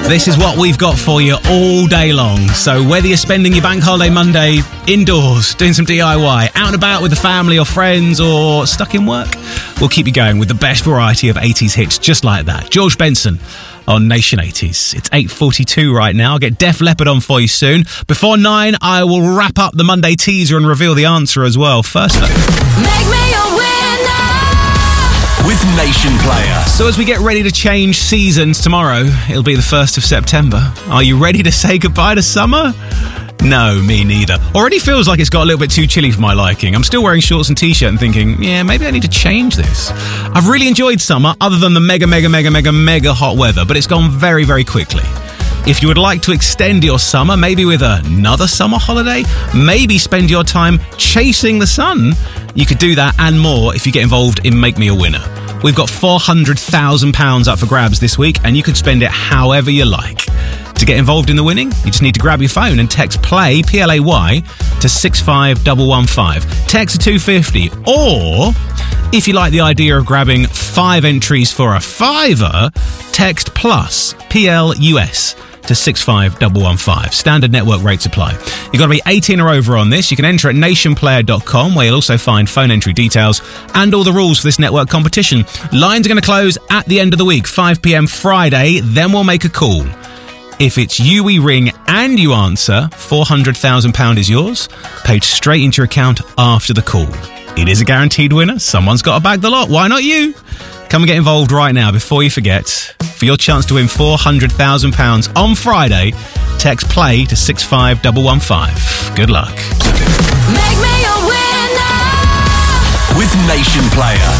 This is what we've got for you all day long. So whether you're spending your bank holiday Monday indoors, doing some DIY, out and about with the family or friends, or stuck in work, we'll keep you going with the best variety of 80s hits just like that. George Benson on Nation 80s. It's 8:42 right now. I'll get Def Leppard on for you soon. Before 9, I will wrap up the Monday teaser and reveal the answer as well. First though, Make me a winner with Nation Player. So as we get ready to change seasons tomorrow, it'll be the 1st of September. Are you ready to say goodbye to summer? No, me neither. Already feels like it's got a little bit too chilly for my liking. I'm still wearing shorts and t-shirt and thinking, yeah, maybe I need to change this. I've really enjoyed summer, other than the mega hot weather, but it's gone very, very quickly. If you would like to extend your summer, maybe with another summer holiday, maybe spend your time chasing the sun, you could do that and more if you get involved in Make Me a Winner. We've got £400,000 up for grabs this week, and you can spend it however you like. To get involved in the winning, you just need to grab your phone and text PLAY, P-L-A-Y, to 65115. Text to 250. Or, if you like the idea of grabbing 5 entries for a £5, text PLUS, P-L-U-S, to 65115. Standard network rates apply. You've got to be 18 or over on this. You can enter at nationplayer.com, where you'll also find phone entry details and all the rules for this network competition. Lines are going to close at the end of the week, 5 p.m. Friday. Then we'll make a call. If it's you we ring and you answer, £400,000 is yours, paid straight into your account after the call. It is a guaranteed winner. Someone's got to bag the lot. Why not you? Come and get involved right now before you forget. For your chance to win £400,000 on Friday, text PLAY to 65115. Good luck. Make me a winner with Nation Player.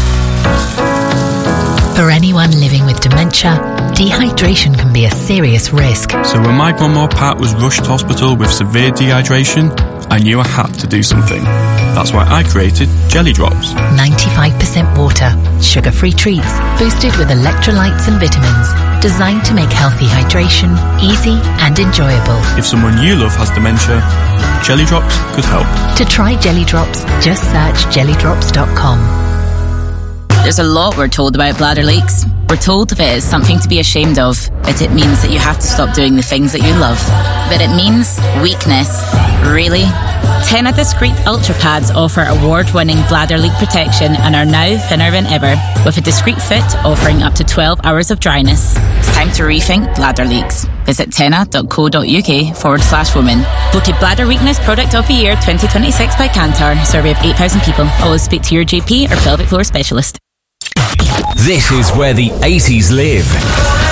For anyone living with dementia, dehydration can be a serious risk. So when my grandma Pat was rushed to hospital with severe dehydration, I knew I had to do something. That's why I created Jelly Drops. 95% water, sugar-free treats, boosted with electrolytes and vitamins, designed to make healthy hydration easy and enjoyable. If someone you love has dementia, Jelly Drops could help. To try Jelly Drops, just search jellydrops.com. There's a lot we're told about bladder leaks. We're told if it is something to be ashamed of, that it means that you have to stop doing the things that you love. But it means weakness. Really? TENA Discreet Ultra Pads offer award-winning bladder leak protection and are now thinner than ever, with a discreet fit offering up to 12 hours of dryness. It's time to rethink bladder leaks. Visit tena.co.uk/women. Voted Bladder Weakness Product of the Year 2026 by Kantar. Survey of 8,000 people. Always speak to your GP or pelvic floor specialist. This is where the 80s live.